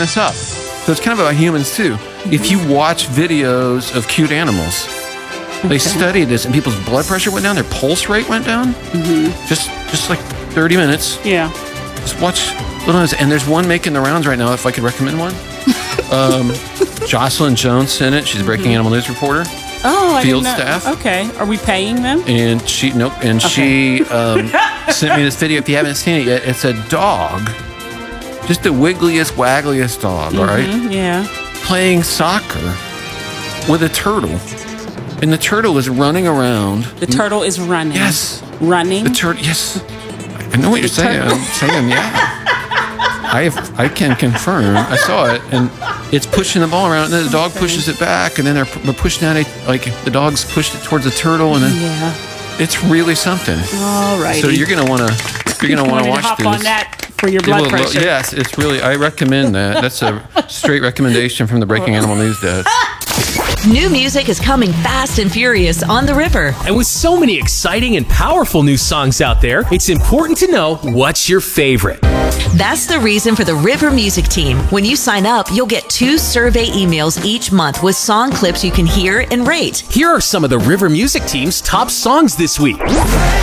this up. So it's kind of about humans too. If you watch videos of cute animals, they studied this, and people's blood pressure went down, their pulse rate went down. Just like 30 minutes. Yeah. Just watch little ones. And there's one making the rounds right now, if I could recommend one. Jocelyn Jones sent it. She's a Breaking Animal News reporter. Oh, I Field didn't know. staff. Okay. Are we paying them? And she she sent me this video. If you haven't seen it yet, it's a dog, just the wiggliest, waggliest dog, all right? Yeah. Playing soccer with a turtle. And the turtle is running around. The turtle is running. Yes. Running? The turtle, yes. I know what you're saying. I'm saying, yeah. I can confirm. I saw it, and it's pushing the ball around, and then the dog pushes it back, and then they're pushing at it, like the dog's pushed it towards the turtle, and then it's really something. All right. So you're gonna wanna watch hop this. on that for your blood pressure. Yes, it's really. I recommend that. That's a straight recommendation from the Breaking Animal News Desk. New music is coming fast and furious on the River. And with so many exciting and powerful new songs out there, it's important to know what's your favorite. That's the reason for the River Music Team. When you sign up, you'll get 2 survey emails each month with song clips you can hear and rate. Here are some of the River Music Team's top songs this week.